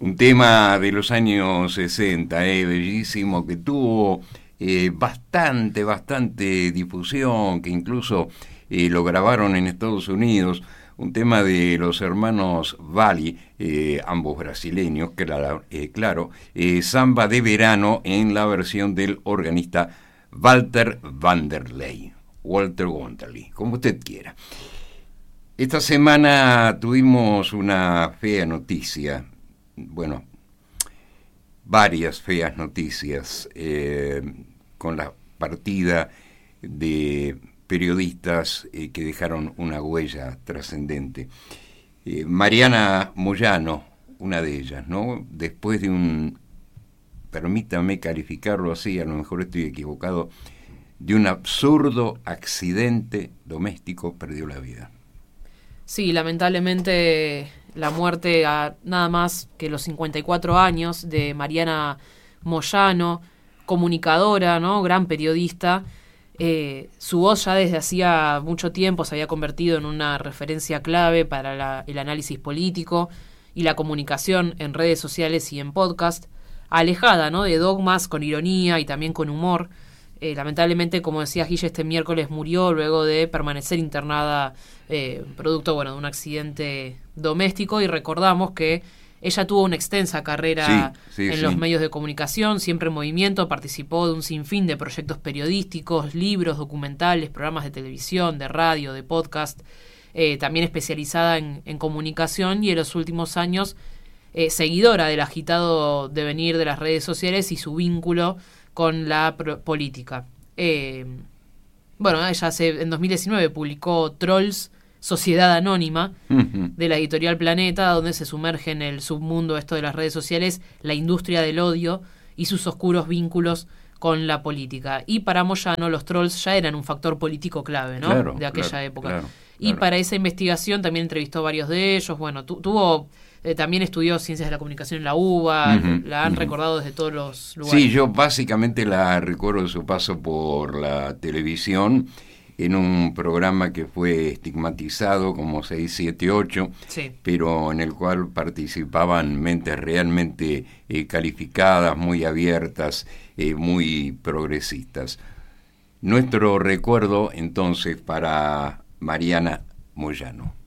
Un tema de los años 60, bellísimo, que tuvo bastante difusión, que incluso lo grabaron en Estados Unidos. Un tema de los hermanos Valli, ambos brasileños, claro, Samba de Verano, en la versión del organista Walter Wanderley, como usted quiera. Esta semana tuvimos una fea noticia, bueno, varias feas noticias, con la partida de periodistas que dejaron una huella trascendente. Mariana Moyano, una de ellas, ¿no? Después de permítame calificarlo así, a lo mejor estoy equivocado, de un absurdo accidente doméstico, perdió la vida. Sí, lamentablemente la muerte a nada más que los 54 años de Mariana Moyano, comunicadora, ¿no? Gran periodista. Su voz ya desde hacía mucho tiempo se había convertido en una referencia clave para el análisis político y la comunicación en redes sociales y en podcast, alejada, ¿no? De dogmas, con ironía y también con humor. Lamentablemente, como decía Guille, este miércoles murió luego de permanecer internada producto de un accidente doméstico, y recordamos que ella tuvo una extensa carrera en los medios de comunicación, siempre en movimiento, participó de un sinfín de proyectos periodísticos, libros, documentales, programas de televisión, de radio, de podcast, también especializada en comunicación, y en los últimos años seguidora del agitado devenir de las redes sociales y su vínculo con la política. Ella en 2019 publicó Trolls, Sociedad Anónima, de la editorial Planeta, donde se sumerge en el submundo esto de las redes sociales, la industria del odio y sus oscuros vínculos con la política. Y para Moyano los trolls ya eran un factor político clave, ¿no? Claro, de aquella época. Claro. Y para esa investigación también entrevistó a varios de ellos. Bueno, también estudió Ciencias de la Comunicación en la UBA, la han recordado desde todos los lugares. Sí, yo básicamente la recuerdo de su paso por la televisión, en un programa que fue estigmatizado como 678, sí, pero en el cual participaban mentes realmente calificadas, muy abiertas, muy progresistas. Nuestro recuerdo entonces para Mariana Moyano.